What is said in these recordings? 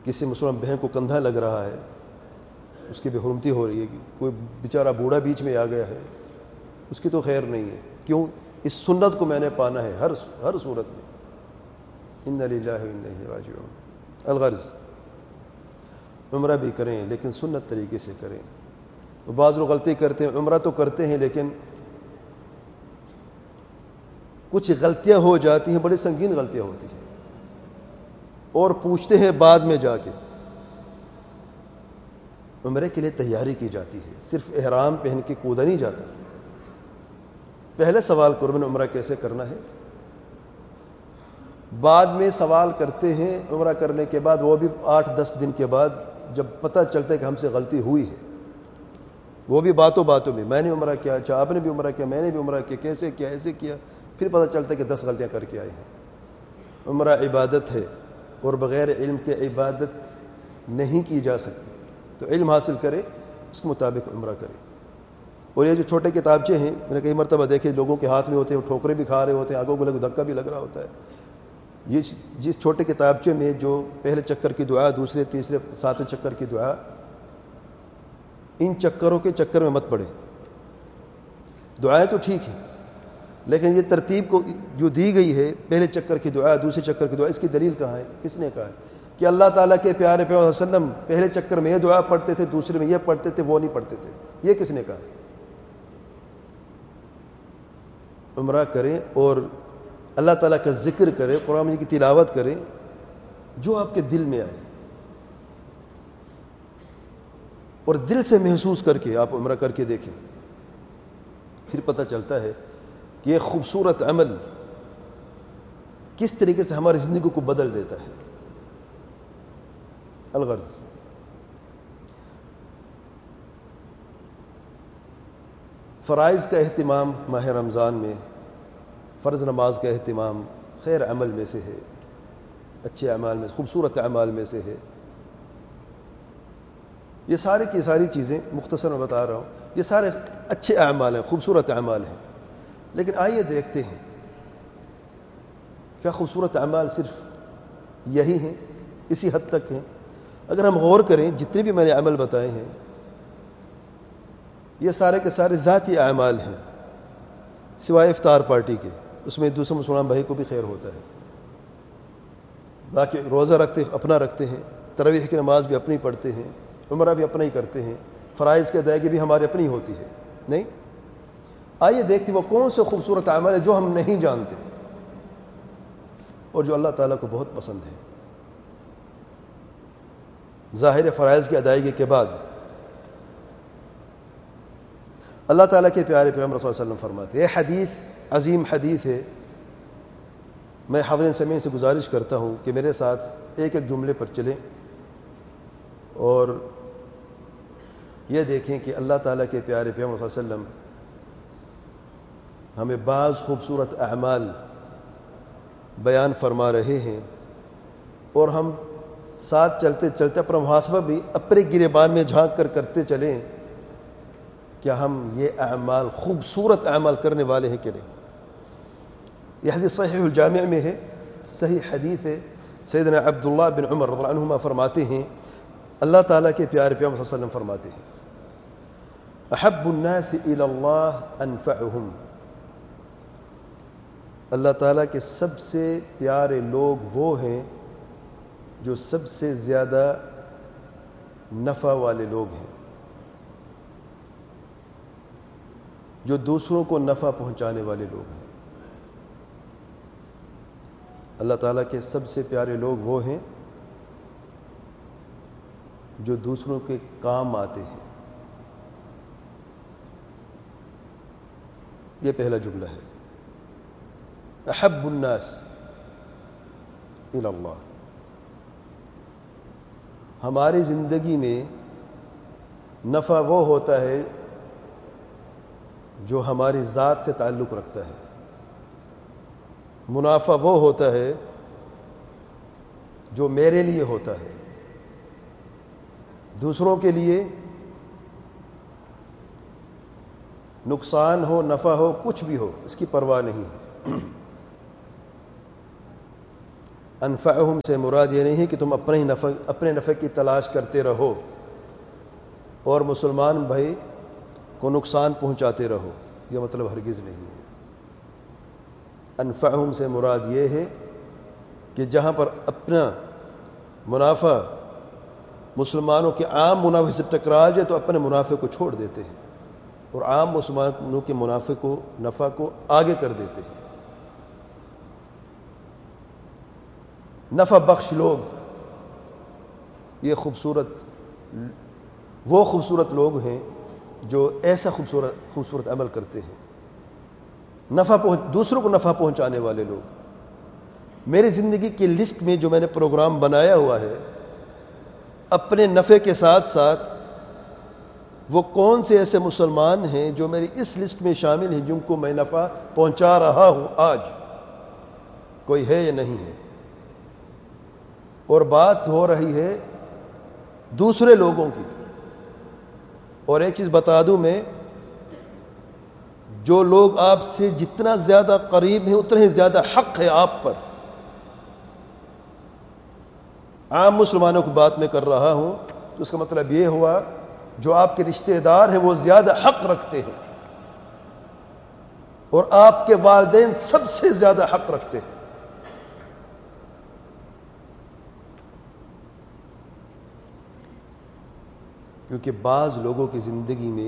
کسی مسلمان بہن کو کندھا لگ رہا ہے، اس کی بے حرمتی ہو رہی ہے، کوئی بیچارہ بوڑھا بیچ میں آ گیا ہے، اس کی تو خیر نہیں ہے. کیوں؟ اس سنت کو میں نے پانا ہے ہر صورت میں. انا للہ و انا الیہ راجعون. الغرض عمرہ بھی کریں لیکن سنت طریقے سے کریں. بعض لوگ غلطی کرتے ہیں، عمرہ تو کرتے ہیں لیکن کچھ غلطیاں ہو جاتی ہیں، بڑی سنگین غلطیاں ہوتی ہیں، اور پوچھتے ہیں بعد میں جا کے. عمرے کے لیے تیاری کی جاتی ہے، صرف احرام پہن کے کودا نہیں جاتا. پہلے سوال کرو میں نے عمرہ کیسے کرنا ہے، بعد میں سوال کرتے ہیں عمرہ کرنے کے بعد، وہ بھی 8-10 دن کے بعد جب پتہ چلتا ہے کہ ہم سے غلطی ہوئی ہے. وہ بھی باتوں میں، میں نے عمرہ کیا، اچھا آپ نے بھی عمرہ کیا، میں نے بھی عمرہ کیا، کیسے کیا، ایسے کیا، پھر پتہ چلتا ہے کہ 10 غلطیاں کر کے آئے ہیں. عمرہ عبادت ہے اور بغیر علم کے عبادت نہیں کی جا سکتی. تو علم حاصل کرے، اس کے مطابق عمرہ کرے. اور یہ جو چھوٹے کتابچے ہیں، میں نے کئی مرتبہ دیکھے لوگوں کے ہاتھ میں ہوتے ہیں، وہ ٹھوکرے بھی کھا رہے ہوتے ہیں، آگوں کو دھکا بھی لگ رہا ہوتا ہے. یہ جس چھوٹے کتابچے میں جو پہلے چکر کی دعا، دوسرے تیسرے 7ویں چکر کی دعا، ان چکروں کے چکر میں مت پڑے. دعائیں تو ٹھیک ہیں لیکن یہ ترتیب کو جو دی گئی ہے، پہلے چکر کی دعا دوسرے چکر کی دعا، اس کی دلیل کہاں ہے؟ کس نے کہا ہے کہ اللہ تعالیٰ کے پیارے پیغمبر صلی اللہ علیہ وسلم پہلے چکر میں یہ دعا پڑھتے تھے، دوسرے میں یہ پڑھتے تھے، وہ نہیں پڑھتے تھے؟ یہ کس نے کہا؟ عمرہ کریں اور اللہ تعالیٰ کا ذکر کریں، قرآن مجید کی تلاوت کریں، جو آپ کے دل میں آئے، اور دل سے محسوس کر کے آپ عمرہ کر کے دیکھیں. پھر پتہ چلتا ہے کہ یہ خوبصورت عمل کس طریقے سے ہماری زندگی کو بدل دیتا ہے. الغرض فرائض کا اہتمام ماہ رمضان میں، فرض نماز کا اہتمام خیر عمل میں سے ہے، اچھے اعمال میں، خوبصورت اعمال میں سے ہے. یہ سارے کی ساری چیزیں مختصر میں بتا رہا ہوں، یہ سارے اچھے اعمال ہیں، خوبصورت اعمال ہیں. لیکن آئیے دیکھتے ہیں کیا خوبصورت اعمال صرف یہی ہیں، اسی حد تک ہیں؟ اگر ہم غور کریں، جتنے بھی میں نے عمل بتائے ہیں یہ سارے کے سارے ذاتی اعمال ہیں، سوائے افطار پارٹی کے، اس میں دوسرے مسلمان بھائی کو بھی خیر ہوتا ہے. باقی روزہ اپنا رکھتے ہیں، تراویح کی نماز بھی اپنی پڑھتے ہیں، عمرہ بھی اپنا ہی کرتے ہیں، فرائض کی ادائیگی بھی ہماری اپنی ہوتی ہے. نہیں؟ آئیے دیکھتے ہیں وہ کون سے خوبصورت اعمال ہیں جو ہم نہیں جانتے اور جو اللہ تعالیٰ کو بہت پسند ہے. ظاہر فرائض کی ادائیگی کے بعد اللہ تعالیٰ کے پیارے پیغمبر صلی اللہ علیہ وسلم فرماتے ہیں، یہ حدیث عظیم حدیث ہے. میں حاضرین سامعین سے گزارش کرتا ہوں کہ میرے ساتھ ایک ایک جملے پر چلیں اور یہ دیکھیں کہ اللہ تعالیٰ کے پیارے پیغمبر صلی اللہ علیہ وسلم ہمیں بعض خوبصورت اعمال بیان فرما رہے ہیں، اور ہم ساتھ چلتے چلتے اپنا محاسبہ بھی اپنے گریبان میں جھانک کر کرتے چلیں، کیا ہم یہ اعمال خوبصورت اعمال کرنے والے ہیں کہ نہیں. یہ حدیث صحیح الجامع میں ہے، صحیح حدیث ہے. سیدنا عبداللہ بن عمر رضی اللہ عنہما فرماتے ہیں، اللہ تعالیٰ کے پیارے پیغمبر صلی اللہ علیہ وسلم فرماتے ہیں، احب الناس الی اللہ انفعہم. اللہ تعالیٰ کے سب سے پیارے لوگ وہ ہیں جو سب سے زیادہ نفع والے لوگ ہیں، جو دوسروں کو نفع پہنچانے والے لوگ ہیں. اللہ تعالیٰ کے سب سے پیارے لوگ وہ ہیں جو دوسروں کے کام آتے ہیں. یہ پہلا جملہ ہے، احب الناس الی اللہ. ہماری زندگی میں نفع وہ ہوتا ہے جو ہماری ذات سے تعلق رکھتا ہے، منافع وہ ہوتا ہے جو میرے لیے ہوتا ہے. دوسروں کے لیے نقصان ہو نفع ہو کچھ بھی ہو اس کی پرواہ نہیں. انفعہم سے مراد یہ نہیں ہے کہ تم اپنے نفع کی تلاش کرتے رہو اور مسلمان بھائی کو نقصان پہنچاتے رہو، یہ مطلب ہرگز نہیں ہے۔ انفعہم سے مراد یہ ہے کہ جہاں پر اپنا منافع مسلمانوں کے عام منافع سے ٹکرا جائے تو اپنے منافع کو چھوڑ دیتے ہیں اور عام مسلمانوں کے نفع کو آگے کر دیتے ہیں۔ نفع بخش لوگ یہ وہ خوبصورت لوگ ہیں جو ایسا خوبصورت عمل کرتے ہیں، دوسروں کو نفع پہنچانے والے لوگ۔ میری زندگی کی لسٹ میں جو میں نے پروگرام بنایا ہوا ہے، اپنے نفع کے ساتھ ساتھ وہ کون سے ایسے مسلمان ہیں جو میری اس لسٹ میں شامل ہیں جن کو میں نفع پہنچا رہا ہوں آج، کوئی ہے یا نہیں ہے؟ اور بات ہو رہی ہے دوسرے لوگوں کی۔ اور ایک چیز بتا دوں میں، جو لوگ آپ سے جتنا زیادہ قریب ہیں اتنا ہی زیادہ حق ہے آپ پر۔ عام مسلمانوں کی بات میں کر رہا ہوں تو اس کا مطلب یہ ہوا جو آپ کے رشتہ دار ہیں وہ زیادہ حق رکھتے ہیں اور آپ کے والدین سب سے زیادہ حق رکھتے ہیں۔ کیونکہ بعض لوگوں کی زندگی میں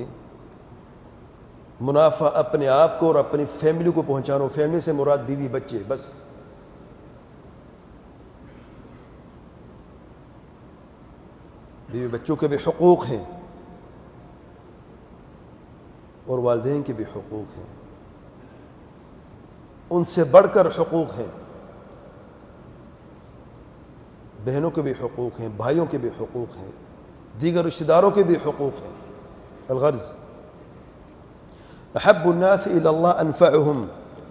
منافع اپنے آپ کو اور اپنی فیملی کو پہنچانا، فیملی سے مراد بیوی بچے، بس بیوی بچوں کے بھی حقوق ہیں اور والدین کے بھی حقوق ہیں، ان سے بڑھ کر حقوق ہیں، بہنوں کے بھی حقوق ہیں، بھائیوں کے بھی حقوق ہیں، دیگر رشتہ داروں کے بھی حقوق ہیں۔ الغرض احب الناس الى اللہ انفعهم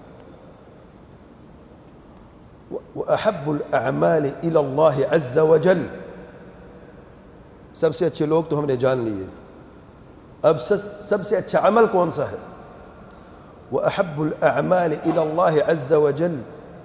واحب الاعمال الى اللہ عز وجل۔ سب سے اچھے لوگ تو ہم نے جان لیے، اب سب سے اچھا عمل کون سا ہے؟ واحب الاعمال الى اللہ عز وجل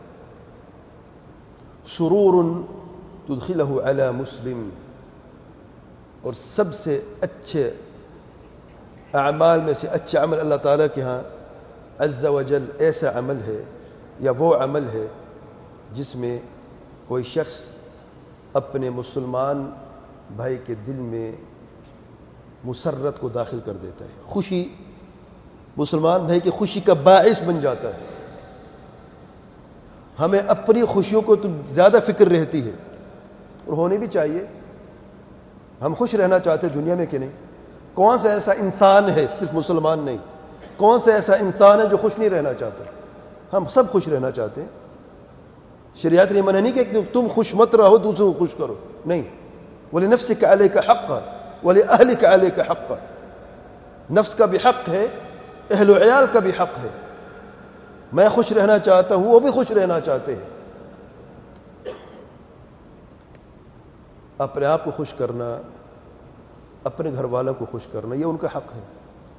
سرور تدخله على مسلم۔ اور سب سے اچھے اعمال میں سے اچھا عمل اللہ تعالیٰ کے ہاں عز وجل ایسا عمل ہے یا وہ عمل ہے جس میں کوئی شخص اپنے مسلمان بھائی کے دل میں مسرت کو داخل کر دیتا ہے، خوشی، مسلمان بھائی کی خوشی کا باعث بن جاتا ہے۔ ہمیں اپنی خوشیوں کو تو زیادہ فکر رہتی ہے اور ہونی بھی چاہیے، ہم خوش رہنا چاہتے ہیں دنیا میں کہ نہیں؟ کون سا ایسا انسان ہے، صرف مسلمان نہیں، کون سا ایسا انسان ہے جو خوش نہیں رہنا چاہتا؟ ہم سب خوش رہنا چاہتے ہیں۔ شریعت نے منع نہیں کہ تم خوش مت رہو دوسروں کو خوش کرو، نہیں۔ وَلِنَفْسِكَ عَلَيْكَ حَقًّا وَلِأَهْلِكَ عَلَيْكَ حَقًّا، نفس کا بھی حق ہے، اہل و عیال کا بھی حق ہے۔ میں خوش رہنا چاہتا ہوں، وہ بھی خوش رہنا چاہتے ہیں۔ اپنے آپ کو خوش کرنا، اپنے گھر والوں کو خوش کرنا، یہ ان کا حق ہے،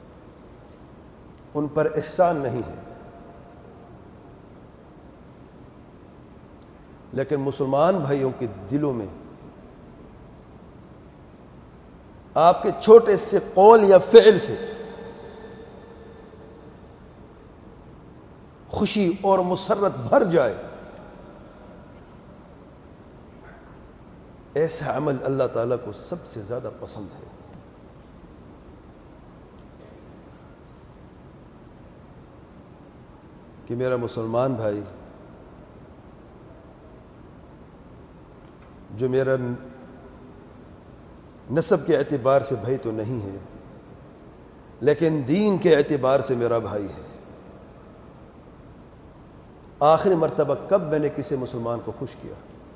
ان پر احسان نہیں ہے۔ لیکن مسلمان بھائیوں کے دلوں میں آپ کے چھوٹے سے قول یا فعل سے خوشی اور مسرت بھر جائے، ایسا عمل اللہ تعالیٰ کو سب سے زیادہ پسند ہے۔ کہ میرا مسلمان بھائی جو میرا نسب کے اعتبار سے بھائی تو نہیں ہے لیکن دین کے اعتبار سے میرا بھائی ہے، آخری مرتبہ کب میں نے کسی مسلمان کو خوش کیا؟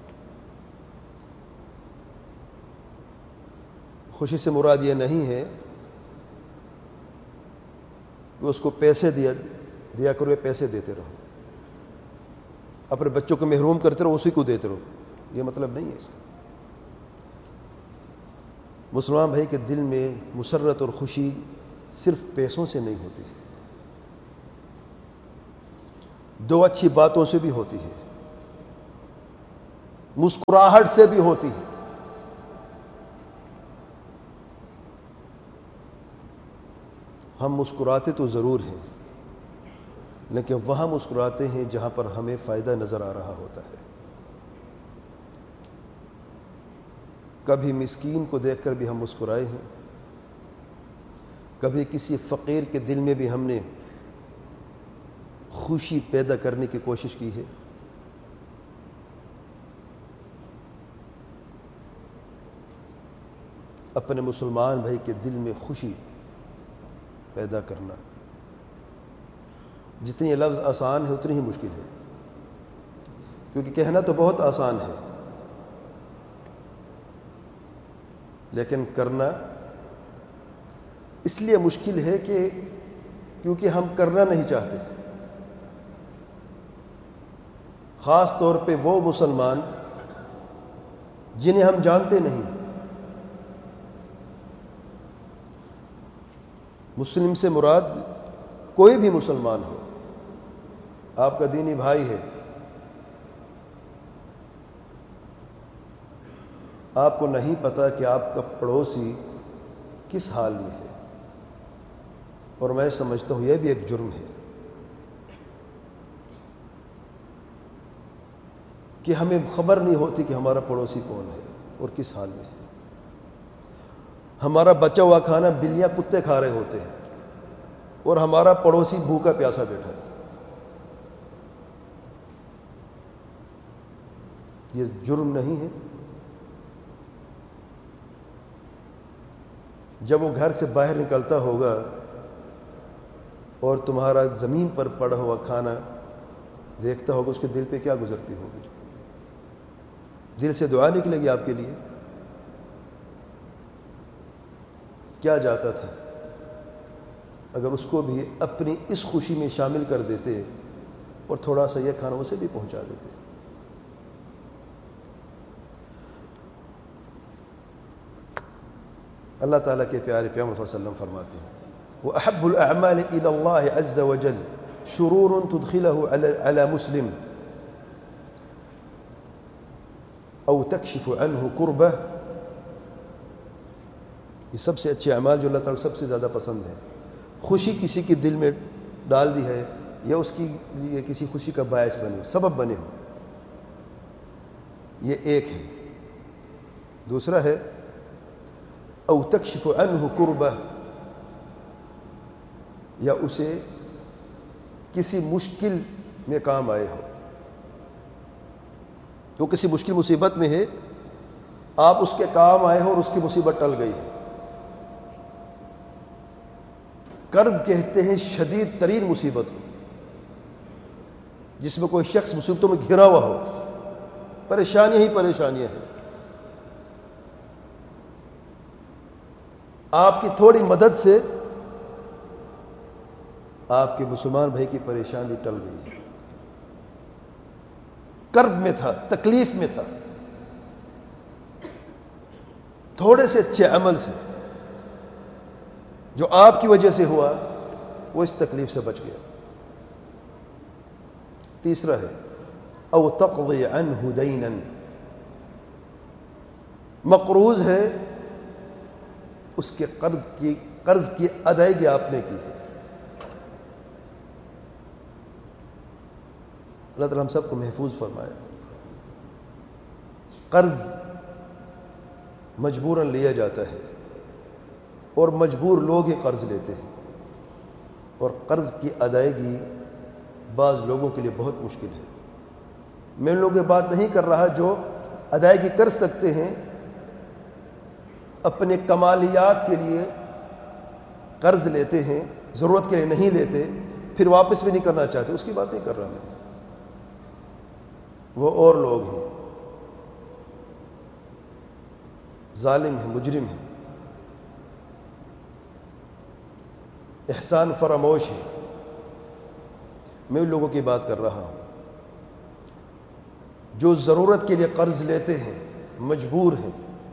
خوشی سے مراد یہ نہیں ہے کہ اس کو پیسے دیا کرو یا پیسے دیتے رہو، اپنے بچوں کو محروم کرتے رہو، اسی کو دیتے رہو، یہ مطلب نہیں ہے اس کا۔ مسلمان بھائی کے دل میں مسرت اور خوشی صرف پیسوں سے نہیں ہوتی، دو اچھی باتوں سے بھی ہوتی ہے۔ مسکراہٹ سے بھی ہوتی ہے. ہم مسکراتے تو ضرور ہیں، لیکن وہاں مسکراتے ہیں جہاں پر ہمیں فائدہ نظر آ رہا ہوتا ہے. کبھی مسکین کو دیکھ کر بھی ہم مسکرائے ہیں، کبھی کسی فقیر کے دل میں بھی ہم نے خوشی پیدا کرنے کی کوشش کی ہے. اپنے مسلمان بھائی کے دل میں خوشی پیدا کرنا، جتنی یہ لفظ آسان ہے اتنی ہی مشکل ہے، کیونکہ کہنا تو بہت آسان ہے، لیکن کرنا اس لیے مشکل ہے کہ کیونکہ ہم کرنا نہیں چاہتے. خاص طور پہ وہ مسلمان جنہیں ہم جانتے نہیں. مسلم سے مراد کوئی بھی مسلمان ہو، آپ کا دینی بھائی ہے، آپ کو نہیں پتا کہ آپ کا پڑوسی کس حال میں ہے، اور میں سمجھتا ہوں یہ بھی ایک جرم ہے کہ ہمیں خبر نہیں ہوتی کہ ہمارا پڑوسی کون ہے اور کس حال میں ہے. ہمارا بچا ہوا کھانا بلیاں کتے کھا رہے ہوتے ہیں اور ہمارا پڑوسی بھوکا پیاسا بیٹھا ہے. یہ جرم نہیں ہے؟ جب وہ گھر سے باہر نکلتا ہوگا اور تمہارا زمین پر پڑا ہوا کھانا دیکھتا ہوگا، اس کے دل پہ کیا گزرتی ہوگی؟ دل سے دعا نکلے گی آپ کے لیے؟ کیا جاتا تھا اگر اس کو بھی اپنی اس خوشی میں شامل کر دیتے اور تھوڑا سا یہ کھانا اسے بھی پہنچا دیتے. اللہ تعالیٰ کے پیارے پیغمبر صلی اللہ علیہ وسلم فرماتے ہیں وَأَحَبُّ الْأَعْمَالِ إِلَى اللَّهِ عَزَّ وَجَلَّ شُرُورٌ تُدْخِلَهُ عَلَى مُسْلِمٍ أو تكشف عنه كربة. یہ سب سے اچھے اعمال جو اللہ تعالیٰ سب سے زیادہ پسند ہے، خوشی کسی کے دل میں ڈال دی ہے یا اس کی لیے کسی خوشی کا باعث بنے، سبب بنے ہو. یہ ایک ہے. دوسرا ہے او تکشف عنہ کربہ، یا اسے کسی مشکل میں کام آئے ہو. جو کسی مشکل مصیبت میں ہے، آپ اس کے کام آئے ہو اور اس کی مصیبت ٹل گئی ہے. کرب کہتے ہیں شدید ترین مصیبت کو، جس میں کوئی شخص مصیبتوں میں گھرا ہوا ہو، پریشانیاں ہی پریشانیاں ہیں. آپ کی تھوڑی مدد سے آپ کے مسلمان بھائی کی پریشانی ٹل گئی. کرب میں تھا، تکلیف میں تھا، تھوڑے سے اچھے عمل سے جو آپ کی وجہ سے ہوا وہ اس تکلیف سے بچ گیا. تیسرا ہے او تقضی عنہ دینا، مقروض ہے، اس کے قرض کی ادائیگی آپ نے کی. اللہ تعالیٰ ہم سب کو محفوظ فرمائے. قرض مجبوراً لیا جاتا ہے اور مجبور لوگ ہی قرض لیتے ہیں، اور قرض کی ادائیگی بعض لوگوں کے لیے بہت مشکل ہے. میں ان لوگوں کی بات نہیں کر رہا جو ادائیگی کر سکتے ہیں، اپنے کمالیات کے لیے قرض لیتے ہیں، ضرورت کے لیے نہیں لیتے، پھر واپس بھی نہیں کرنا چاہتے. اس کی بات نہیں کر رہا میں. وہ اور لوگ ہیں، ظالم ہیں، مجرم ہیں، احسان فراموش ہے. میں ان لوگوں کی بات کر رہا ہوں جو ضرورت کے لیے قرض لیتے ہیں، مجبور ہیں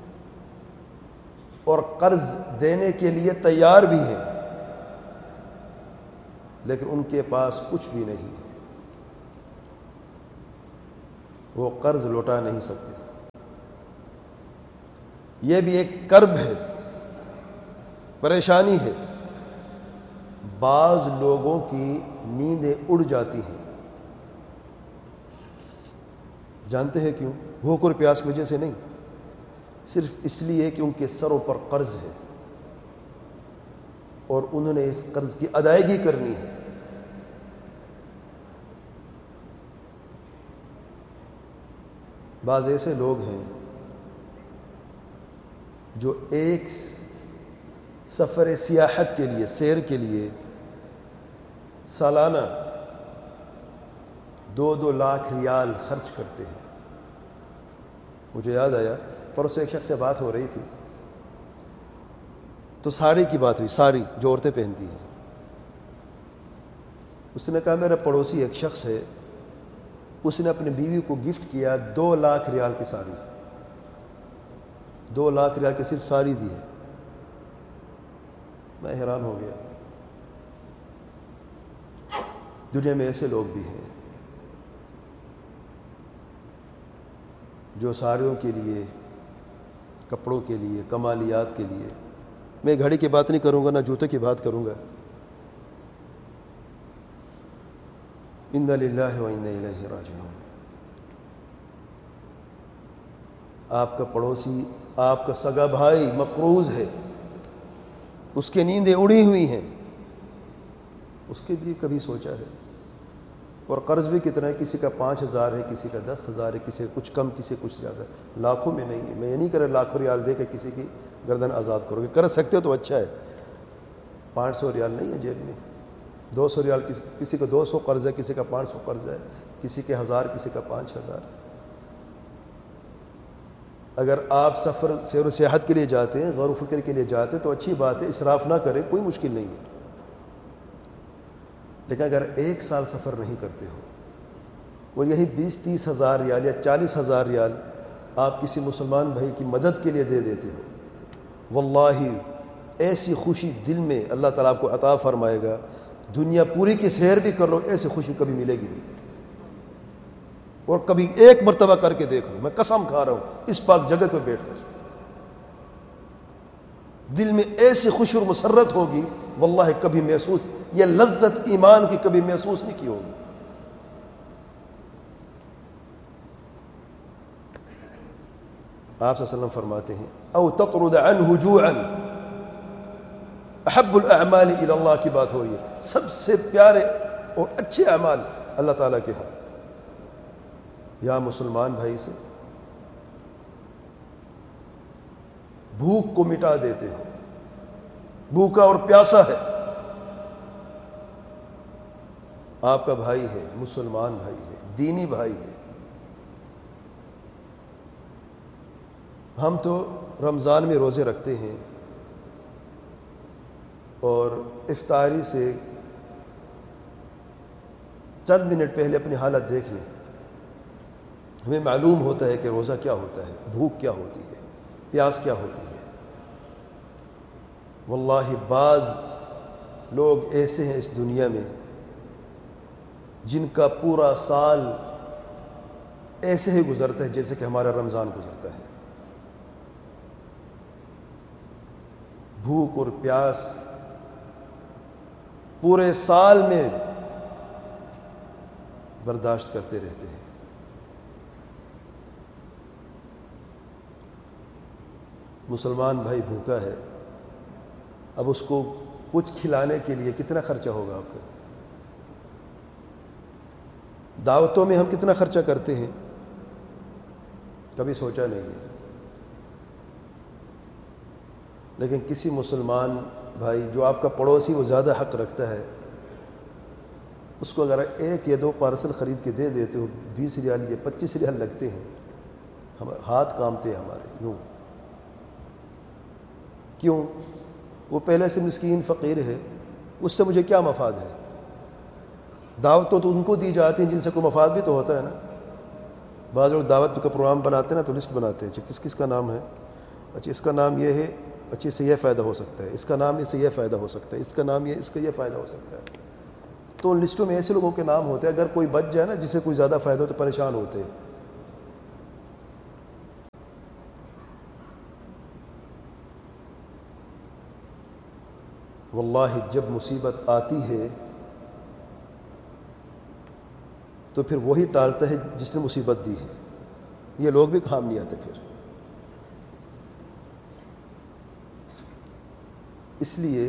اور قرض دینے کے لیے تیار بھی ہیں، لیکن ان کے پاس کچھ بھی نہیں ہے. وہ قرض لوٹا نہیں سکتے. یہ بھی ایک کرب ہے، پریشانی ہے. بعض لوگوں کی نیندیں اڑ جاتی ہیں. جانتے ہیں کیوں؟ بھوک اور پیاس کی وجہ سے نہیں، صرف اس لیے کہ ان کے سروں پر قرض ہے اور انہوں نے اس قرض کی ادائیگی کرنی ہے. بعض ایسے لوگ ہیں جو ایک سفر سیاحت کے لیے، سیر کے لیے سالانہ 2-2 لاکھ ریال خرچ کرتے ہیں. مجھے یاد آیا، پرسوں ایک شخص سے بات ہو رہی تھی تو ساڑی کی بات ہوئی، ساڑی جو عورتیں پہنتی ہیں. اس نے کہا میرا پڑوسی ایک شخص ہے، اس نے اپنی بیوی کو گفٹ کیا 2 لاکھ ریال کی ساڑی. 2 لاکھ ریال کی صرف ساڑی دی ہے. میں حیران ہو گیا. دنیا میں ایسے لوگ بھی ہیں جو ساڑیوں کے لیے، کپڑوں کے لیے، کمالیات کے لیے، میں گھڑی کی بات نہیں کروں گا، نہ جوتے کی بات کروں گا. انا للہ و انا الیہ راجعون. آپ کا پڑوسی، آپ کا سگا بھائی مقروض ہے، اس کی نیندیں اڑی ہوئی ہیں، اس کے لیے کبھی سوچا ہے؟ اور قرض بھی کتنا ہے، کسی کا 5,000 ہے، کسی کا 10,000 ہے، کسی کا کچھ کم، کسی کا کچھ زیادہ. لاکھوں میں نہیں ہے. میں یہ نہیں کر رہا لاکھوں ریال دے کے کسی کی گردن آزاد کرو گے. کر سکتے ہو تو اچھا ہے. 500 ریال نہیں ہے جیب میں، 200 ریال. کسی کا 200 قرض ہے، کسی کا 500 قرض ہے، کسی کے 1000، کسی کا 5,000. اگر آپ سفر سیر و سیاحت کے لیے جاتے ہیں، غور و فکر کے لیے جاتے ہیں تو اچھی بات ہے، اسراف نہ کریں، کوئی مشکل نہیں ہے. لیکن اگر 1 سال سفر نہیں کرتے ہو اور یہی 20-30 ہزار ریال یا 40,000 ریال آپ کسی مسلمان بھائی کی مدد کے لیے دے دیتے ہو، واللہ ایسی خوشی دل میں اللہ تعالیٰ آپ کو عطا فرمائے گا. دنیا پوری کی سیر بھی کر لو، ایسی خوشی کبھی ملے گی نہیں. اور کبھی ایک مرتبہ کر کے دیکھ لو، میں قسم کھا رہا ہوں اس پاک جگہ پہ بیٹھ کر، دل میں ایسی خوشی اور مسرت ہوگی، واللہ کبھی محسوس، یہ لذت ایمان کی کبھی محسوس نہیں کی ہوگی. آپ صلی اللہ علیہ وسلم فرماتے ہیں او تطرد عنہ جوعا احب الاعمال الى اللہ کی بات ہو رہی ہے. سب سے پیارے اور اچھے اعمال اللہ تعالیٰ کے ہاں. یا مسلمان بھائی سے بھوک کو مٹا دیتے ہو، بھوکا اور پیاسا ہے، آپ کا بھائی ہے، مسلمان بھائی ہے، دینی بھائی ہے. ہم تو رمضان میں روزے رکھتے ہیں اور افطاری سے چند منٹ پہلے اپنی حالت دیکھ لیں، ہمیں معلوم ہوتا ہے کہ روزہ کیا ہوتا ہے، بھوک کیا ہوتی ہے، پیاس کیا ہوتی ہے. واللہ بعض لوگ ایسے ہیں اس دنیا میں جن کا پورا سال ایسے ہی گزرتا ہے جیسے کہ ہمارا رمضان گزرتا ہے. بھوک اور پیاس پورے سال میں برداشت کرتے رہتے ہیں. مسلمان بھائی بھوکا ہے، اب اس کو کچھ کھلانے کے لیے کتنا خرچہ ہوگا آپ کا؟ دعوتوں میں ہم کتنا خرچہ کرتے ہیں، کبھی سوچا نہیں ہے. لیکن کسی مسلمان بھائی جو آپ کا پڑوسی وہ زیادہ حق رکھتا ہے، اس کو اگر 1 یا 2 پارسل خرید کے دے دیتے ہو، 20 ریال یا 25 ریال لگتے ہیں، ہاتھ کامتے ہیں ہمارے. یوں کیوں؟ وہ پہلے سے مسکین فقیر ہے، اس سے مجھے کیا مفاد ہے؟ دعوت تو ان کو دی جاتی ہیں جن سے کوئی مفاد بھی تو ہوتا ہے نا. بعض لوگ دعوت کا پروگرام بناتے ہیں نا تو لسٹ بناتے ہیں، کس کس کا نام ہے، اچھا اس کا نام یہ ہے، اچھا اس سے یہ فائدہ ہو سکتا ہے، اس کا نام اس سے یہ فائدہ ہو سکتا ہے، اس کا نام یہ، اس کا یہ فائدہ ہو سکتا ہے. تو ان لسٹوں میں ایسے لوگوں کے نام ہوتے ہیں، اگر کوئی بچ جائے نا جسے کوئی زیادہ فائدہ ہو تو پریشان ہوتے ہیں. واللہ جب مصیبت آتی ہے تو پھر وہی ٹالتا ہے جس نے مصیبت دی ہے. یہ لوگ بھی کام نہیں آتے پھر. اس لیے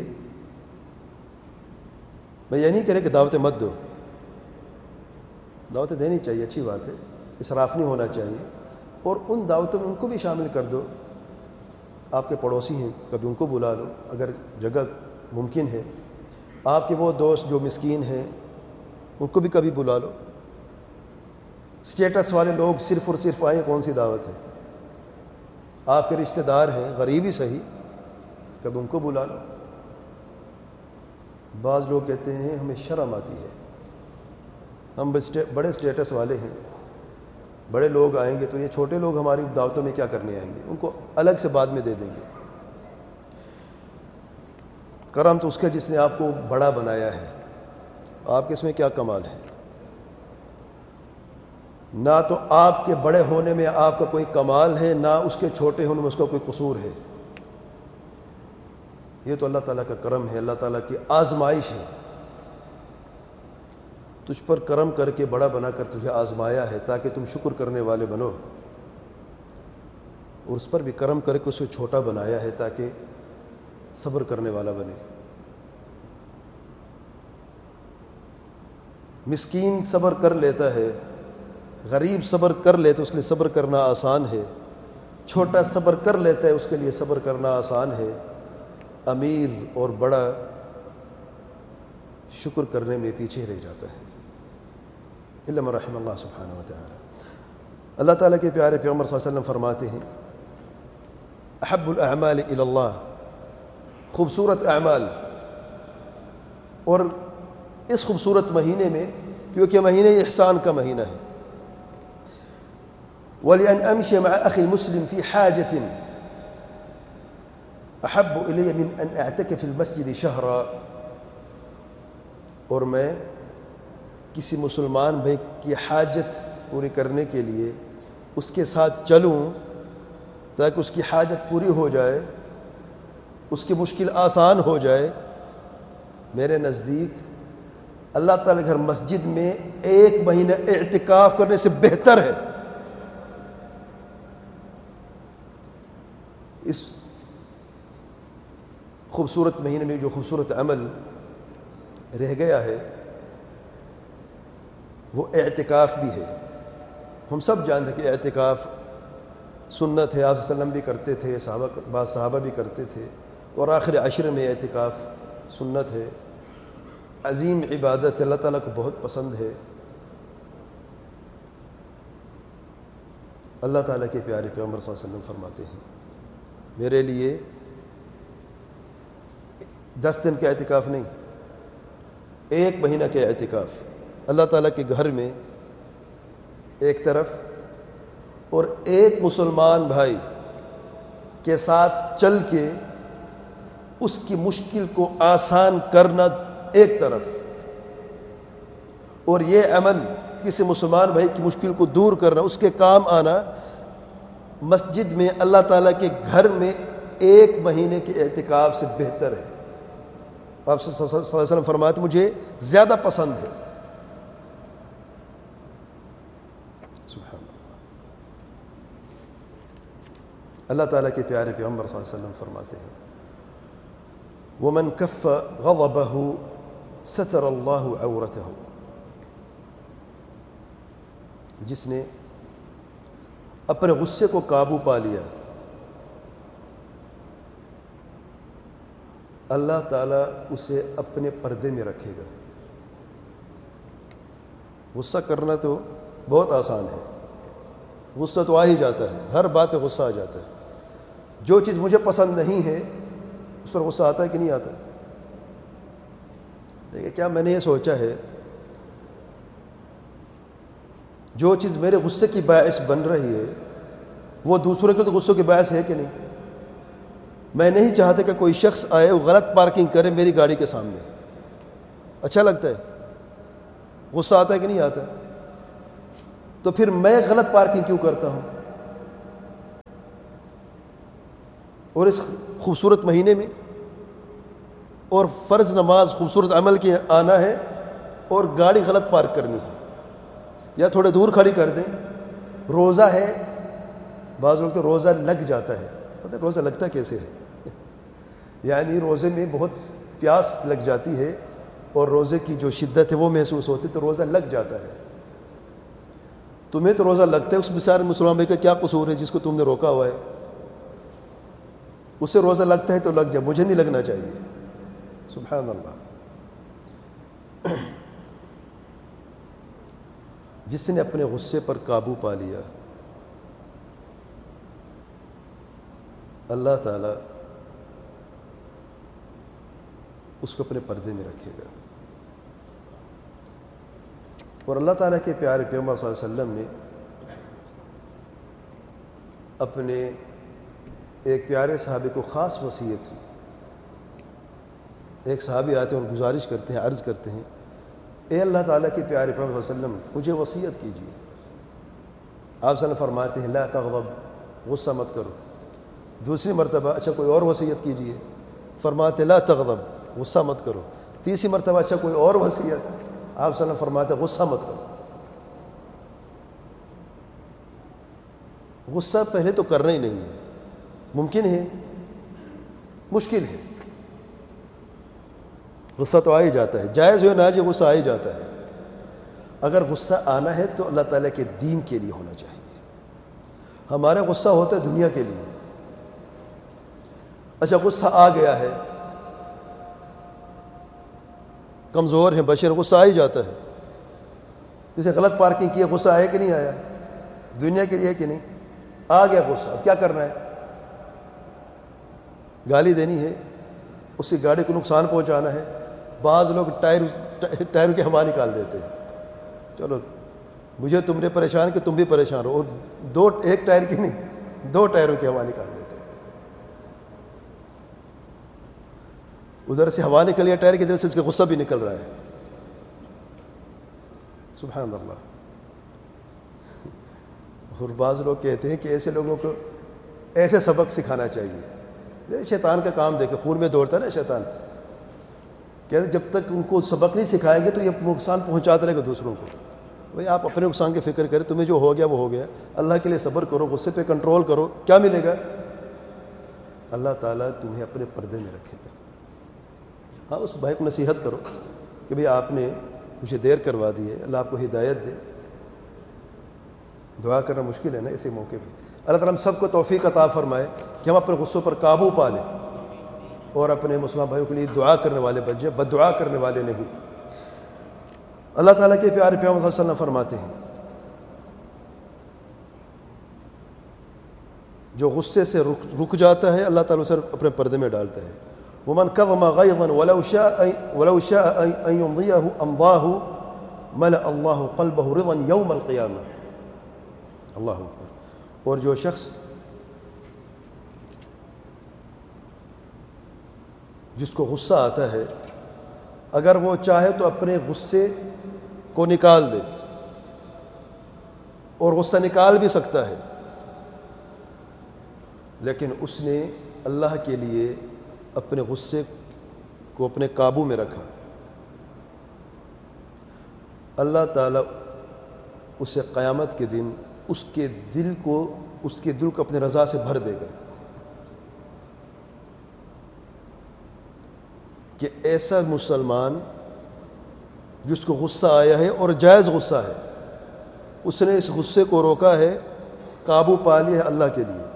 میں یہ نہیں کہہ رہا کہ دعوتیں مت دو، دعوتیں دینی چاہیے، اچھی بات ہے، اسراف نہیں ہونا چاہیے. اور ان دعوتوں میں ان کو بھی شامل کر دو. آپ کے پڑوسی ہیں، کبھی ان کو بلا لو اگر جگہ ممکن ہے. آپ کے وہ دوست جو مسکین ہیں ان کو بھی کبھی بلا لو. اسٹیٹس والے لوگ صرف اور صرف آئیں، کون سی دعوت ہے؟ آپ کے رشتہ دار ہیں، غریب ہی صحیح، کبھی ان کو بلا لو. بعض لوگ کہتے ہیں ہمیں شرم آتی ہے، ہم بڑے اسٹیٹس والے ہیں، بڑے لوگ آئیں گے تو یہ چھوٹے لوگ ہماری دعوتوں میں کیا کرنے آئیں گے، ان کو الگ سے بعد میں دے دیں گے. کرم تو اس کا جس نے آپ کو بڑا بنایا ہے، آپ کے اس میں کیا کمال ہے؟ نہ تو آپ کے بڑے ہونے میں آپ کا کوئی کمال ہے، نہ اس کے چھوٹے ہونے میں اس کا کوئی قصور ہے. یہ تو اللہ تعالیٰ کا کرم ہے، اللہ تعالیٰ کی آزمائش ہے. تجھ پر کرم کر کے بڑا بنا کر تجھے آزمایا ہے تاکہ تم شکر کرنے والے بنو، اور اس پر بھی کرم کر کے اسے چھوٹا بنایا ہے تاکہ صبر کرنے والا بنے. مسکین صبر کر لیتا ہے، غریب صبر کر لے تو اس کے لیے صبر کرنا آسان ہے. چھوٹا صبر کر لیتا ہے، اس کے لیے صبر کرنا آسان ہے. امیر اور بڑا شکر کرنے میں پیچھے رہ جاتا ہے. الا من رحم اللہ سبحانہ و تعالی. اللہ تعالیٰ کے پیارے پیغمبر صلی اللہ علیہ وسلم فرماتے ہیں احب الاعمال الی اللہ، خوبصورت اعمال. اور اس خوبصورت مہینے میں، کیونکہ مہینے احسان کا مہینہ ہے، وَلِأَنْ أَمْشِيَ مَعَ أَخِي الْمُسْلِمِ فِي حَاجَةٍ أَحَبُّ إِلَيَّ مِنْ أَنْ أَعْتَكِفَ فِي الْمَسْجِدِ شَهْرًا. اور میں کسی مسلمان بھائی کی حاجت پوری کرنے کے لیے اس کے ساتھ چلوں تاکہ اس کی حاجت پوری ہو جائے، اس کی مشکل آسان ہو جائے، میرے نزدیک اللہ تعالی گھر مسجد میں 1 مہینہ اعتکاف کرنے سے بہتر ہے. اس خوبصورت مہینے میں جو خوبصورت عمل رہ گیا ہے وہ اعتکاف بھی ہے. ہم سب جانتے ہیں کہ اعتکاف سنت ہے، آپ صلی اللہ علیہ وسلم بھی کرتے تھے، بعض صحابہ بھی کرتے تھے، اور آخر عشر میں اعتکاف سنت ہے. عظیم عبادت اللہ تعالیٰ کو بہت پسند ہے. اللہ تعالیٰ کے پیارے پیغمبر صلی اللہ علیہ وسلم فرماتے ہیں میرے لیے 10 دن کا اعتکاف نہیں، 1 مہینہ کے اعتکاف اللہ تعالیٰ کے گھر میں ایک طرف، اور ایک مسلمان بھائی کے ساتھ چل کے اس کی مشکل کو آسان کرنا ایک طرف، اور یہ عمل کسی مسلمان بھائی کی مشکل کو دور کرنا، اس کے کام آنا، مسجد میں اللہ تعالیٰ کے گھر میں 1 مہینے کے اعتکاف سے بہتر ہے. آپ صلی اللہ علیہ وسلم فرماتے مجھے زیادہ پسند ہے. سبحان اللہ. اللہ تعالیٰ کے پیارے پیغمبر صلی اللہ علیہ وسلم فرماتے ہیں وَمَنْ كَفَّ غَضَبَهُ سَتَرَ اللَّهُ عَوْرَتَهُ. جس نے اپنے غصے کو قابو پا لیا، اللہ تعالیٰ اسے اپنے پردے میں رکھے گا. غصہ کرنا تو بہت آسان ہے، غصہ تو آ ہی جاتا ہے، ہر بات پہ غصہ آ جاتا ہے. جو چیز مجھے پسند نہیں ہے اس پر غصہ آتا ہے کہ نہیں آتا؟ دیکھیں کیا میں نے یہ سوچا ہے جو چیز میرے غصے کی باعث بن رہی ہے وہ دوسروں کے تو غصوں کی باعث ہے کہ نہیں؟ میں نہیں چاہتا کہ کوئی شخص آئے وہ غلط پارکنگ کرے میری گاڑی کے سامنے. اچھا لگتا ہے؟ غصہ آتا ہے کہ نہیں آتا؟ تو پھر میں غلط پارکنگ کیوں کرتا ہوں؟ اور اس خوبصورت مہینے میں اور فرض نماز خوبصورت عمل کے آنا ہے اور گاڑی غلط پارک کرنی ہے یا تھوڑے دور کھڑی کر دیں. روزہ ہے، بعض لوگ تو روزہ لگ جاتا ہے. پتہ ہے روزہ لگتا کیسے ہے؟ یعنی روزے میں بہت پیاس لگ جاتی ہے اور روزے کی جو شدت ہے وہ محسوس ہوتی ہے تو روزہ لگ جاتا ہے. تمہیں تو روزہ لگتا ہے، اس بیچارے مسلمان بھائی کا کیا قصور ہے جس کو تم نے روکا ہوا ہے؟ اسے روزہ لگتا ہے تو لگ جائے، مجھے نہیں لگنا چاہیے. سبحان اللہ. جس نے اپنے غصے پر قابو پا لیا اللہ تعالی اس کو اپنے پردے میں رکھے گا. اور اللہ تعالیٰ کے پیارے پیغمبر صلی اللہ علیہ وسلم نے اپنے ایک پیارے صحابی کو خاص وصیت کی. ایک صحابی آتے ہیں اور گزارش کرتے ہیں، عرض کرتے ہیں اے اللہ تعالیٰ کے پیارے پیغمبر صلی اللہ علیہ وسلم مجھے وصیت کیجیے. آپ صلی اللہ علیہ وسلم فرماتے ہیں لا تغضب، غصہ مت کرو. دوسری مرتبہ اچھا کوئی اور وصیت کیجیے، فرماتے لا تغضب، غصہ مت کرو. تیسری مرتبہ اچھا کوئی اور وصیت، آپ صلی اللہ علیہ وسلم فرماتے غصہ مت کرو. غصہ پہلے تو کرنا ہی نہیں ہے، ممکن ہے، مشکل ہے. غصہ تو آ ہی جاتا ہے، جائز ہو نہ جائے غصہ آ ہی جاتا ہے. اگر غصہ آنا ہے تو اللہ تعالیٰ کے دین کے لیے ہونا چاہیے. ہمارا غصہ ہوتا ہے دنیا کے لیے. اچھا غصہ آ گیا ہے، کمزور ہے بشر، غصہ آ ہی جاتا ہے. جسے غلط پارکنگ کی، غصہ آیا کہ نہیں آیا؟ دنیا کے لیے کہ نہیں؟ آ گیا غصہ، اب کیا کرنا ہے؟ گالی دینی ہے، اس کی گاڑی کو نقصان پہنچانا ہے. بعض لوگ ٹائر کی ہوا نکال دیتے ہیں. چلو مجھے تم نے پریشان کہ تم بھی پریشان ہو، اور ایک ٹائر کی نہیں، 2 ٹائروں کی ہوا نکال دیتے ہیں. ادھر سے ہوا نکل گیا ٹائر کی، دل سے اس کا غصہ بھی نکل رہا ہے. سبحان اللہ. اور بعض لوگ کہتے ہیں کہ ایسے لوگوں کو ایسے سبق سکھانا چاہیے. شیطان کا کام دیکھے، خون میں دوڑتا ہے نا شیطان. کہتے جب تک ان کو سبق نہیں سکھائیں گے تو یہ نقصان پہنچاتا رہے گا دوسروں کو. بھائی آپ اپنے نقصان کی فکر کریں، تمہیں جو ہو گیا وہ ہو گیا. اللہ کے لیے صبر کرو، غصے پہ کنٹرول کرو. کیا ملے گا؟ اللہ تعالیٰ تمہیں اپنے پردے میں رکھے گا. ہاں اس بھائی کو نصیحت کرو کہ بھئی آپ نے مجھے دیر کروا دی ہے، اللہ آپ کو ہدایت دے. دعا کرنا مشکل ہے نا ایسے موقع پہ. اللہ تعالیٰ ہم سب کو توفیق عطا فرمائے کہ ہم اپنے غصوں پر قابو پا لیں اور اپنے مسلمان بھائیوں کے لیے دعا کرنے والے بن جائیں، بد دعا کرنے والے نہیں. اللہ تعالیٰ کے پیارے پیغمبر صلی اللہ علیہ وسلم فرماتے ہیں جو غصے سے رک جاتا ہے اللہ تعالیٰ اسے اپنے پردے میں ڈالتا ہے. ومن كظم غيظا ولو شاء ان يمضيه امضاه ملأ الله قلبه رضا يوم القيامة. اللہ اکبر. اور جو شخص جس کو غصہ آتا ہے اگر وہ چاہے تو اپنے غصے کو نکال دے، اور غصہ نکال بھی سکتا ہے، لیکن اس نے اللہ کے لیے اپنے غصے کو اپنے قابو میں رکھا، اللہ تعالیٰ اسے قیامت کے دن اس کے دل کو اپنے رضا سے بھر دے گا. کہ ایسا مسلمان جس کو غصہ آیا ہے اور جائز غصہ ہے، اس نے اس غصے کو روکا ہے، قابو پا لیا ہے اللہ کے لیے.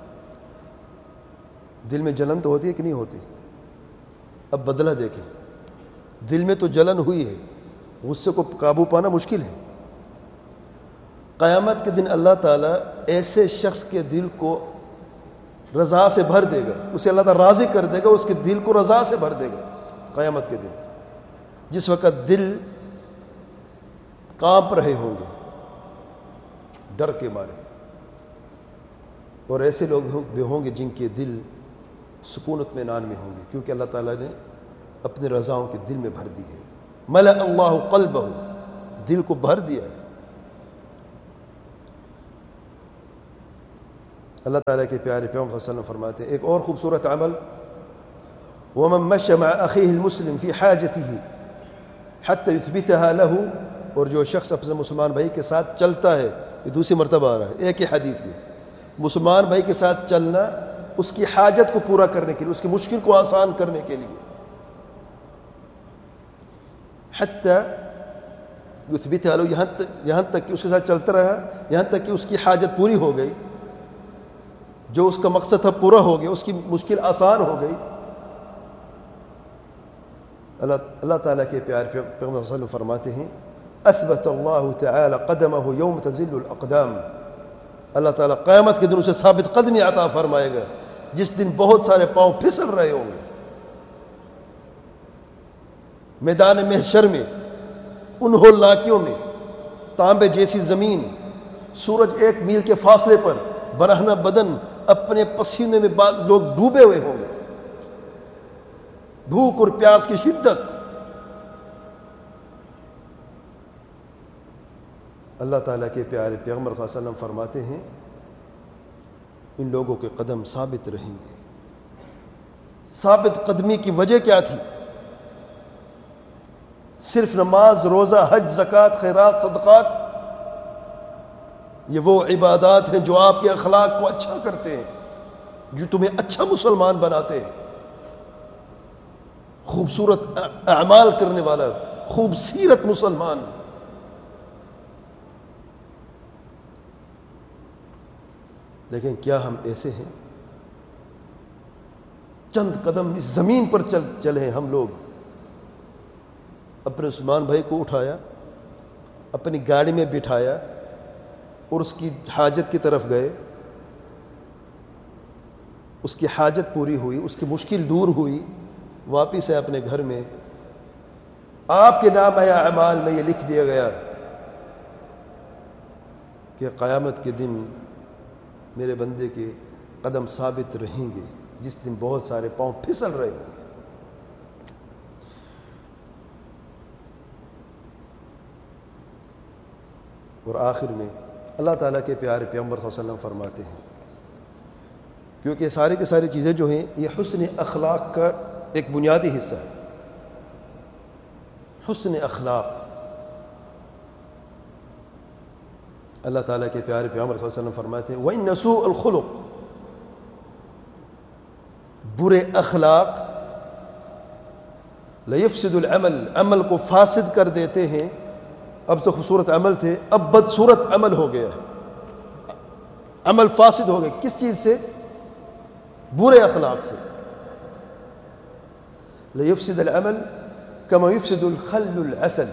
دل میں جلن تو ہوتی ہے کہ نہیں ہوتی؟ اب بدلہ دیکھیں. دل میں تو جلن ہوئی ہے، غصے کو قابو پانا مشکل ہے. قیامت کے دن اللہ تعالیٰ ایسے شخص کے دل کو رضا سے بھر دے گا، اسے اللہ تعالیٰ راضی کر دے گا، اس کے دل کو رضا سے بھر دے گا قیامت کے دن، جس وقت دل کانپ رہے ہوں گے ڈر کے مارے. اور ایسے لوگ بھی ہوں گے جن کے دل سکون اطمینان میں ہوں گے، کیونکہ اللہ تعالیٰ نے اپنے رضاؤں کے دل میں بھر دی ہے. ملأ اللہ قلبہ، دل کو بھر دیا ہے. اللہ تعالیٰ کے پیارے پیغمبر صلی اللہ علیہ وسلم فرماتے ہیں ایک اور خوبصورت عمل ومن مشى مع أخيه المسلم في حاجته حتى يثبتها له، اور جو شخص اپنے مسلمان بھائی کے ساتھ چلتا ہے، یہ دوسری مرتبہ آ رہا ہے ایک ہی حدیث میں، مسلمان بھائی کے ساتھ چلنا اس کی حاجت کو پورا کرنے کے لیے، اس کی مشکل کو آسان کرنے کے لیے، حتی یثبتها له، یہاں تک کہ اس کے ساتھ چلتا رہا، یہاں تک کہ اس کی حاجت پوری ہو گئی، جو اس کا مقصد تھا پورا ہو گیا، اس کی مشکل آسان ہو گئی۔ اللہ تعالیٰ کے پیارے پیغمبر صلی اللہ علیہ وسلم فرماتے ہیں اثبت اللہ تعالی قدمہ یوم تزل الاقدام، اللہ تعالیٰ قیامت کے دن اسے ثابت قدمی عطا فرمائے گا جس دن بہت سارے پاؤں پھسل رہے ہوں گے میدان محشر میں، ان ہولناکیوں میں، تانبے جیسی زمین، سورج 1 میل کے فاصلے پر، برہنہ بدن، اپنے پسینے میں لوگ ڈوبے ہوئے ہوں گے، بھوک اور پیاس کی شدت۔ اللہ تعالیٰ کے پیارے پیغمبر صلی اللہ علیہ وسلم فرماتے ہیں ان لوگوں کے قدم ثابت رہیں گے۔ ثابت قدمی کی وجہ کیا تھی؟ صرف نماز، روزہ، حج، زکوٰۃ، خیرات، صدقات، یہ وہ عبادات ہیں جو آپ کے اخلاق کو اچھا کرتے ہیں، جو تمہیں اچھا مسلمان بناتے ہیں، خوبصورت اعمال کرنے والا، خوبصورت مسلمان۔ لیکن کیا ہم ایسے ہیں؟ چند قدم اس زمین پر چلے ہم لوگ، اپنے عثمان بھائی کو اٹھایا، اپنی گاڑی میں بٹھایا اور اس کی حاجت کی طرف گئے، اس کی حاجت پوری ہوئی، اس کی مشکل دور ہوئی، واپس ہے اپنے گھر میں، آپ کے نام یا اعمال میں یہ لکھ دیا گیا کہ قیامت کے دن میرے بندے کے قدم ثابت رہیں گے جس دن بہت سارے پاؤں پھسل رہے ہوں گے۔ اور آخر میں اللہ تعالیٰ کے پیارے پیغمبر صلی اللہ علیہ وسلم فرماتے ہیں، کیونکہ ساری کی ساری چیزیں جو ہیں یہ حسن اخلاق کا ایک بنیادی حصہ ہے۔ حسن اخلاق، اللہ تعالیٰ کے پیارے پیغمبر صلی اللہ علیہ وسلم فرماتے ہیں وَإِنَّ سُوءَ الْخُلُقِ، برے اخلاق لَيَفْسِدُ الْعَمَلِ، عمل کو فاسد کر دیتے ہیں۔ اب تو خوبصورت عمل تھے، اب بدصورت عمل ہو گیا ہے، عمل فاسد ہو گیا۔ کس چیز سے؟ برے اخلاق سے۔ لَيَفْسِدَ الْعَمَلِ كَمَا يُفْسِدُ الْخَلُّ الْعَسَلَ،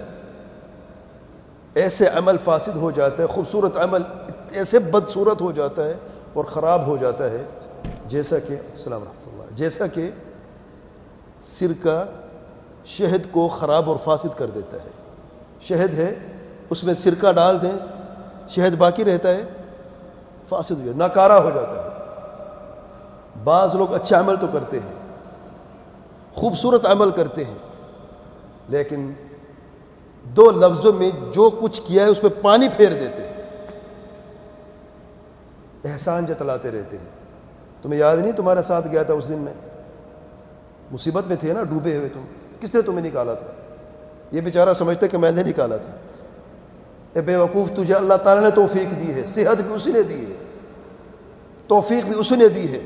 ایسے عمل فاسد ہو جاتا ہے، خوبصورت عمل ایسے بدصورت ہو جاتا ہے اور خراب ہو جاتا ہے، جیسا کہ السلام ورحمۃ اللہ، جیسا کہ سرکہ شہد کو خراب اور فاسد کر دیتا ہے۔ شہد ہے، اس میں سرکہ ڈال دیں، شہد باقی رہتا ہے، فاسد ہو جاتا ہے، ناکارہ ہو جاتا ہے۔ بعض لوگ اچھا عمل تو کرتے ہیں، خوبصورت عمل کرتے ہیں، لیکن دو لفظوں میں جو کچھ کیا ہے اس پہ پانی پھیر دیتے ہیں، احسان جتلاتے رہتے ہیں۔ تمہیں یاد نہیں تمہارے ساتھ گیا تھا اس دن میں، مصیبت میں تھے نا، ڈوبے ہوئے تم، کس نے تمہیں نکالا تھا؟ یہ بیچارہ سمجھتا کہ میں نے نکالا تھا۔ اے بے وقوف، تجھے اللہ تعالیٰ نے توفیق دی ہے، صحت بھی اسی نے دی ہے، توفیق بھی اسی نے دی ہے۔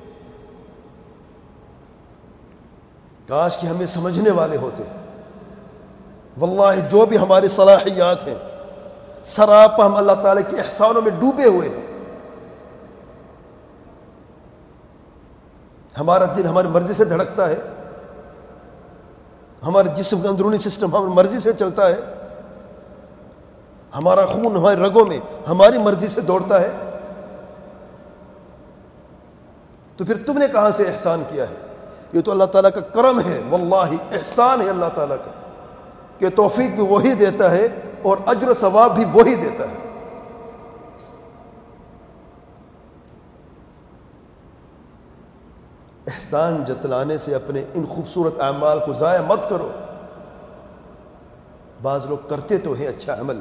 کاش کہ ہمیں سمجھنے والے ہوتے، واللہ جو بھی ہماری صلاحیات ہیں سراپا ہم اللہ تعالیٰ کے احسانوں میں ڈوبے ہوئے ہیں۔ ہمارا دل ہماری مرضی سے دھڑکتا ہے، ہمارے جسم کا اندرونی سسٹم ہماری مرضی سے چلتا ہے، ہمارا خون ہماری رگوں میں ہماری مرضی سے دوڑتا ہے، تو پھر تم نے کہاں سے احسان کیا ہے؟ یہ تو اللہ تعالیٰ کا کرم ہے، واللہ احسان ہے اللہ تعالیٰ کا کہ توفیق بھی وہی دیتا ہے اور اجر و ثواب بھی وہی دیتا ہے۔ احسان جتلانے سے اپنے ان خوبصورت اعمال کو ضائع مت کرو۔ بعض لوگ کرتے تو ہیں اچھا عمل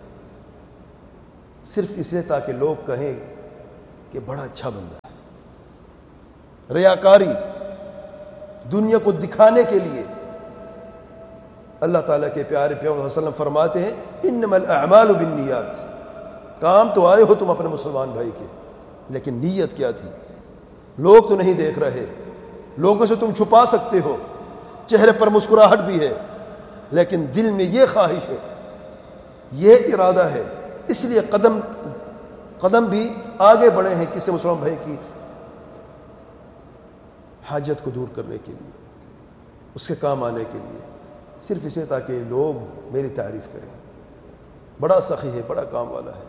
صرف اس لیے تاکہ لوگ کہیں کہ بڑا اچھا بندہ ہے، ریاکاری، دنیا کو دکھانے کے لیے اللہ تعالیٰ کے پیارے پیغمبر صلی اللہ علیہ وسلم فرماتے ہیں انما الاعمال بالنیات، کام تو آئے ہو تم اپنے مسلمان بھائی کے، لیکن نیت کیا تھی؟ لوگ تو نہیں دیکھ رہے، لوگوں سے تم چھپا سکتے ہو، چہرے پر مسکراہٹ بھی ہے، لیکن دل میں یہ خواہش ہے، یہ ارادہ ہے، اس لیے قدم بھی آگے بڑھے ہیں کسی مسلمان بھائی کی حاجت کو دور کرنے کے لیے، اس کے کام آنے کے لیے، صرف اسے تاکہ لوگ میری تعریف کریں، بڑا سخی ہے، بڑا کام والا ہے۔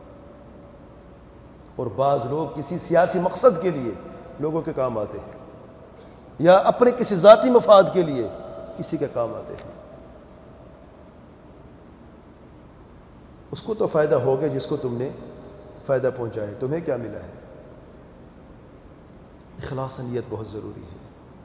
اور بعض لوگ کسی سیاسی مقصد کے لیے لوگوں کے کام آتے ہیں، یا اپنے کسی ذاتی مفاد کے لیے کسی کے کام آتے ہیں۔ اس کو تو فائدہ ہوگا جس کو تم نے فائدہ پہنچایا، تمہیں کیا ملا ہے؟ اخلاص نیت بہت ضروری ہے۔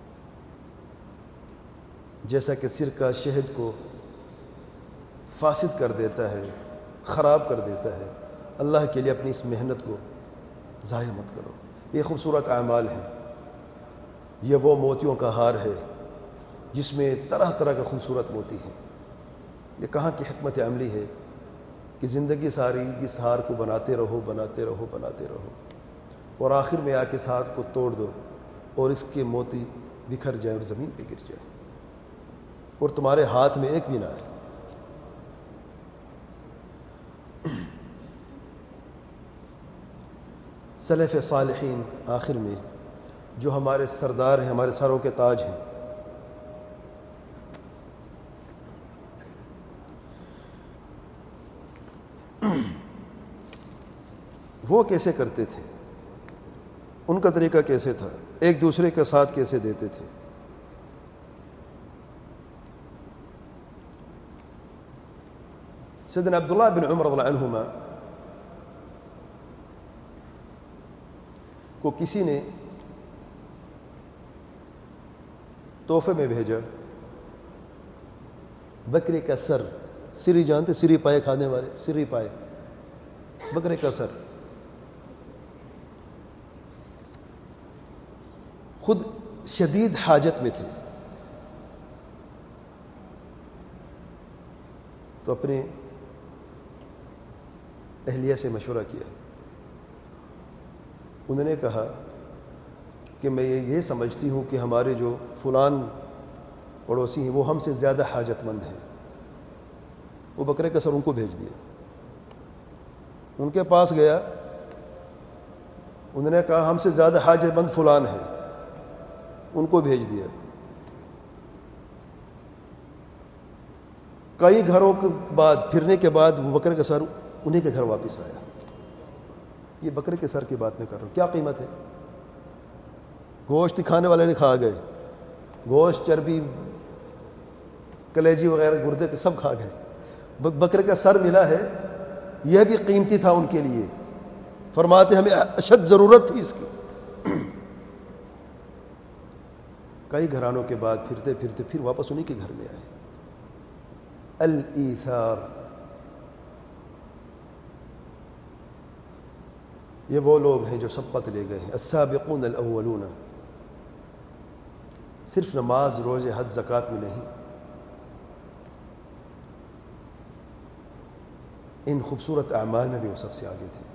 جیسا کہ سرکہ شہد کو فاسد کر دیتا ہے، خراب کر دیتا ہے، اللہ کے لیے اپنی اس محنت کو ضائع مت کرو۔ یہ خوبصورت اعمال ہیں، یہ وہ موتیوں کا ہار ہے جس میں طرح طرح کا خوبصورت موتی ہے۔ یہ کہاں کی حکمت عملی ہے کہ زندگی ساری اس ہار کو بناتے رہو، بناتے رہو، بناتے رہو، اور آخر میں آ کے اس ہار کو توڑ دو اور اس کے موتی بکھر جائے اور زمین پہ گر جائے، اور تمہارے ہاتھ میں ایک بھی نہ آئے۔ سلف صالحین آخر میں جو ہمارے سردار ہیں، ہمارے سروں کے تاج ہیں، وہ کیسے کرتے تھے؟ ان کا طریقہ کیسے تھا؟ ایک دوسرے کا ساتھ کیسے دیتے تھے؟ سیدنا عبداللہ بن عمر رضی اللہ عنہما کو کسی نے تحفے میں بھیجا بکرے کا سر، سری جانتے، سری پائے کھانے والے، سری پائے، بکرے کا سر۔ خود شدید حاجت میں تھے، تو اپنے اہلیہ سے مشورہ کیا۔ انہوں نے کہا کہ میں یہ سمجھتی ہوں کہ ہمارے جو فلان پڑوسی ہیں وہ ہم سے زیادہ حاجت مند ہیں۔ وہ بکرے کا سر ان کو بھیج دیا۔ ان کے پاس گیا، انہوں نے کہا ہم سے زیادہ حاجت مند فلان ہے، ان کو بھیج دیا۔ کئی گھروں کے بعد پھرنے کے بعد وہ بکرے کا سر انہیں کے گھر واپس آیا۔ یہ بکرے کے سر کی بات میں کر رہا ہوں، کیا قیمت ہے؟ گوشت کھانے والے نے کھا گئے، گوشت، چربی، کلیجی وغیرہ، گردے کے سب کھا گئے، بکرے کا سر ملا ہے، یہ بھی قیمتی تھا ان کے لیے۔ فرماتے ہمیں اشد ضرورت تھی اس کی۔ کئی گھرانوں کے بعد پھرتے پھرتے پھر واپس انہی کے گھر میں آئے۔ الایثار، یہ وہ لوگ ہیں جو سبقت لے گئے ہیں، السابقون الاولون۔ صرف نماز، روزے، حج، زکوٰۃ میں نہیں، ان خوبصورت اعمال میں بھی وہ سب سے آگے تھے۔